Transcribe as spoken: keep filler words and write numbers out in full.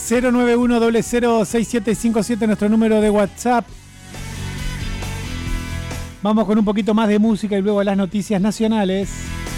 cero nueve uno cero cero seis siete cinco siete, nuestro número de WhatsApp. Vamos con un poquito más de música y luego las noticias nacionales.